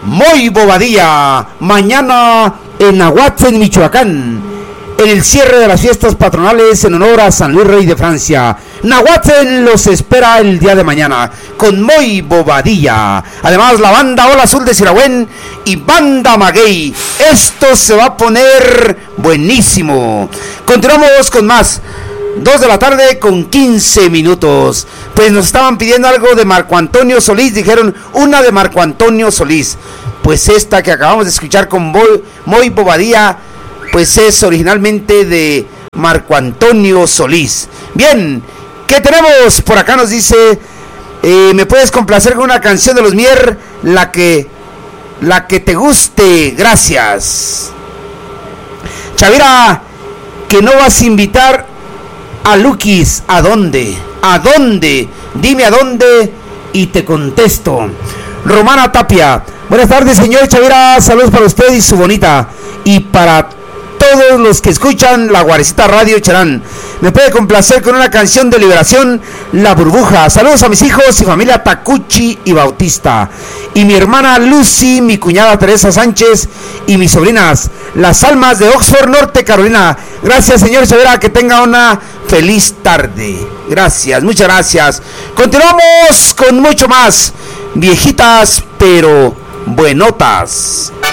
Moy Bobadilla, mañana en Nahuatl, Michoacán, en el cierre de las fiestas patronales en honor a San Luis Rey de Francia. Nahuatl los espera el día de mañana con Moy Bobadilla. Además, la banda Ola Azul de Sirahuén y Banda Maguey. Esto se va a poner buenísimo. Continuamos con más. 2 de la tarde con 15 minutos. Pues nos estaban pidiendo algo de Marco Antonio Solís. Dijeron una de Marco Antonio Solís. Pues esta que acabamos de escuchar con Moy Bobadilla, pues es originalmente de Marco Antonio Solís. Bien, ¿qué tenemos? Por acá nos dice, ¿me puedes complacer con una canción de los Mier? La que te guste, gracias. Chavira, que no vas a invitar a Lukis. ¿A dónde? ¿A dónde? Dime a dónde y te contesto. Romana Tapia, buenas tardes, señor Chavira, saludos para usted y su bonita, y para todos los que escuchan la Guarecita Radio Charán. Me puede complacer con una canción de Liberación, La Burbuja. Saludos a mis hijos y familia Tacuchi y Bautista, y mi hermana Lucy, mi cuñada Teresa Sánchez y mis sobrinas, las almas de Oxford, Norte Carolina. Gracias, señor Chavira, que tenga una feliz tarde. Gracias, muchas gracias. Continuamos con mucho más. Viejitas pero buenotas.